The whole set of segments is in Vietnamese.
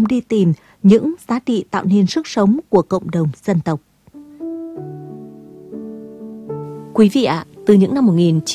cùng đi tìm những giá trị tạo nên sức sống của cộng đồng dân tộc. Quý vị ạ, từ những năm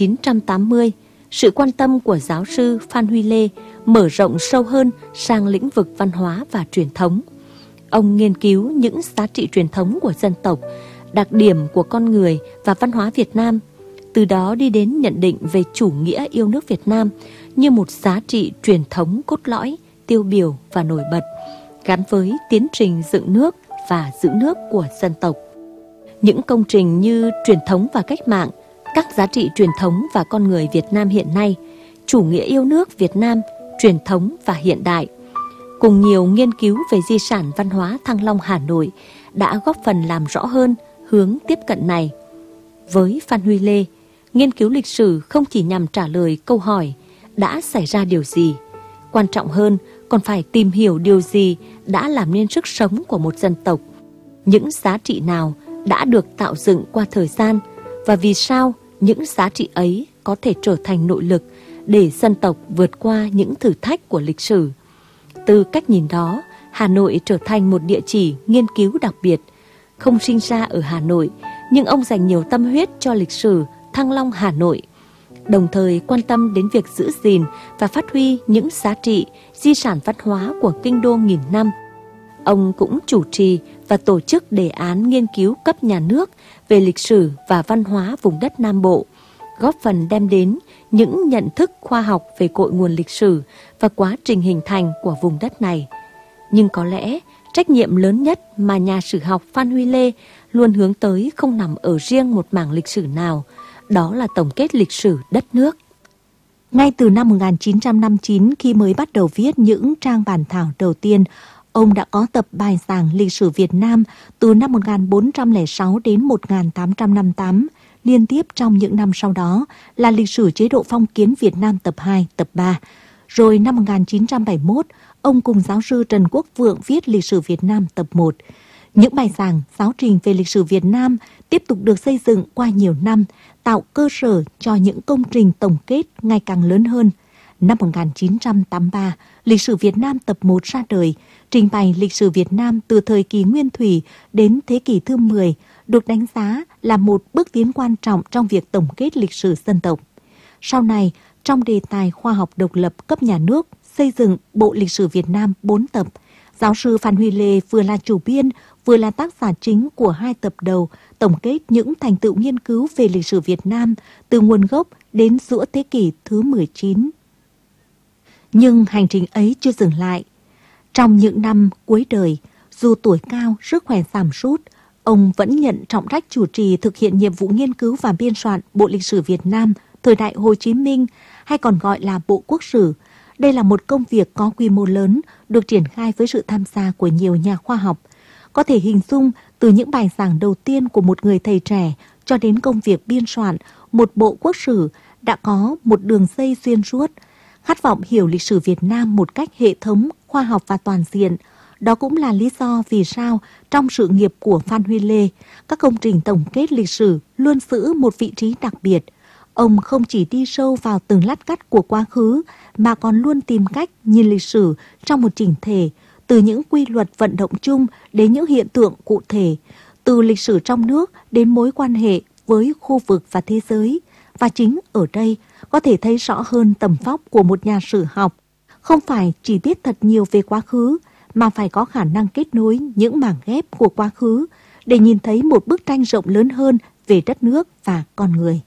1980, sự quan tâm của giáo sư Phan Huy Lê mở rộng sâu hơn sang lĩnh vực văn hóa và truyền thống. Ông nghiên cứu những giá trị truyền thống của dân tộc, đặc điểm của con người và văn hóa Việt Nam, từ đó đi đến nhận định về chủ nghĩa yêu nước Việt Nam như một giá trị truyền thống cốt lõi, tiêu biểu và nổi bật, gắn với tiến trình dựng nước và giữ nước của dân tộc. Những công trình như truyền thống và cách mạng, các giá trị truyền thống và con người Việt Nam hiện nay, chủ nghĩa yêu nước Việt Nam, truyền thống và hiện đại, cùng nhiều nghiên cứu về di sản văn hóa Thăng Long Hà Nội đã góp phần làm rõ hơn hướng tiếp cận này. Với Phan Huy Lê, nghiên cứu lịch sử không chỉ nhằm trả lời câu hỏi đã xảy ra điều gì, quan trọng hơn còn phải tìm hiểu điều gì đã làm nên sức sống của một dân tộc, những giá trị nào đã được tạo dựng qua thời gian và vì sao những giá trị ấy có thể trở thành nội lực để dân tộc vượt qua những thử thách của lịch sử. Từ cách nhìn đó, Hà Nội trở thành một địa chỉ nghiên cứu đặc biệt. Không sinh ra ở Hà Nội, nhưng ông dành nhiều tâm huyết cho lịch sử Thăng Long Hà Nội, đồng thời quan tâm đến việc giữ gìn và phát huy những giá trị, di sản văn hóa của kinh đô nghìn năm. Ông cũng chủ trì và tổ chức đề án nghiên cứu cấp nhà nước về lịch sử và văn hóa vùng đất Nam Bộ, góp phần đem đến những nhận thức khoa học về cội nguồn lịch sử và quá trình hình thành của vùng đất này. Nhưng có lẽ trách nhiệm lớn nhất mà nhà sử học Phan Huy Lê luôn hướng tới không nằm ở riêng một mảng lịch sử nào, đó là tổng kết lịch sử đất nước. Ngay từ năm 1959, khi mới bắt đầu viết những trang bản thảo đầu tiên, ông đã có tập bài giảng lịch sử Việt Nam từ năm 1406 đến 1858, liên tiếp trong những năm sau đó là lịch sử chế độ phong kiến Việt Nam tập 2, tập 3. Rồi năm 1971, ông cùng giáo sư Trần Quốc Vượng viết lịch sử Việt Nam tập 1. Những bài giảng, giáo trình về lịch sử Việt Nam tiếp tục được xây dựng qua nhiều năm, tạo cơ sở cho những công trình tổng kết ngày càng lớn hơn. Năm 1983, lịch sử Việt Nam tập 1 ra đời, trình bày lịch sử Việt Nam từ thời kỳ Nguyên Thủy đến thế kỷ thứ 10, được đánh giá là một bước tiến quan trọng trong việc tổng kết lịch sử dân tộc. Sau này, trong đề tài khoa học độc lập cấp nhà nước, xây dựng Bộ Lịch sử Việt Nam 4 tập, giáo sư Phan Huy Lê vừa là chủ biên, vừa là tác giả chính của 2 tập đầu, tổng kết những thành tựu nghiên cứu về lịch sử Việt Nam từ nguồn gốc đến giữa thế kỷ thứ 19. Nhưng hành trình ấy chưa dừng lại. Trong những năm cuối đời, dù tuổi cao, sức khỏe giảm sút, ông vẫn nhận trọng trách chủ trì thực hiện nhiệm vụ nghiên cứu và biên soạn Bộ Lịch sử Việt Nam thời đại Hồ Chí Minh, hay còn gọi là Bộ Quốc sử. Đây là một công việc có quy mô lớn, được triển khai với sự tham gia của nhiều nhà khoa học. Có thể hình dung từ những bài giảng đầu tiên của một người thầy trẻ cho đến công việc biên soạn một bộ quốc sử đã có một đường dây xuyên suốt. Khát vọng hiểu lịch sử Việt Nam một cách hệ thống, khoa học và toàn diện. Đó cũng là lý do vì sao trong sự nghiệp của Phan Huy Lê, các công trình tổng kết lịch sử luôn giữ một vị trí đặc biệt. Ông không chỉ đi sâu vào từng lát cắt của quá khứ, mà còn luôn tìm cách nhìn lịch sử trong một chỉnh thể, từ những quy luật vận động chung đến những hiện tượng cụ thể, từ lịch sử trong nước đến mối quan hệ với khu vực và thế giới. Và chính ở đây có thể thấy rõ hơn tầm vóc của một nhà sử học. Không phải chỉ biết thật nhiều về quá khứ, mà phải có khả năng kết nối những mảng ghép của quá khứ để nhìn thấy một bức tranh rộng lớn hơn về đất nước và con người.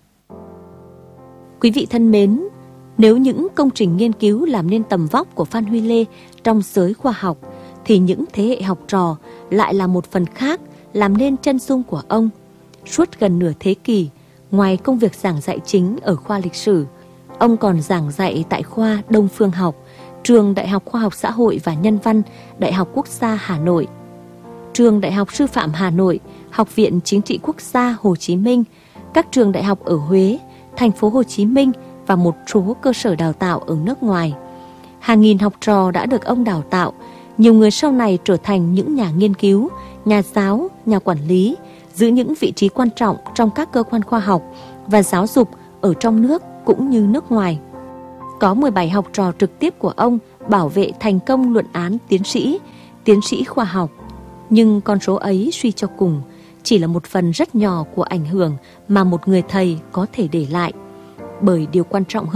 Quý vị thân mến, nếu những công trình nghiên cứu làm nên tầm vóc của Phan Huy Lê trong giới khoa học, thì những thế hệ học trò lại là một phần khác làm nên chân dung của ông. Suốt gần nửa thế kỷ, ngoài công việc giảng dạy chính ở khoa lịch sử, ông còn giảng dạy tại khoa Đông Phương học, Trường Đại học Khoa học Xã hội và Nhân văn, Đại học Quốc gia Hà Nội, Trường Đại học Sư phạm Hà Nội, Học viện Chính trị Quốc gia Hồ Chí Minh, các trường đại học ở Huế, thành phố Hồ Chí Minh và một số cơ sở đào tạo ở nước ngoài. Hàng nghìn học trò đã được ông đào tạo, nhiều người sau này trở thành những nhà nghiên cứu, nhà giáo, nhà quản lý, giữ những vị trí quan trọng trong các cơ quan khoa học và giáo dục ở trong nước cũng như nước ngoài. Có 17 học trò trực tiếp của ông bảo vệ thành công luận án tiến sĩ khoa học. Nhưng con số ấy suy cho cùng chỉ là một phần rất nhỏ của ảnh hưởng mà một người thầy có thể để lại. Bởi điều quan trọng hơn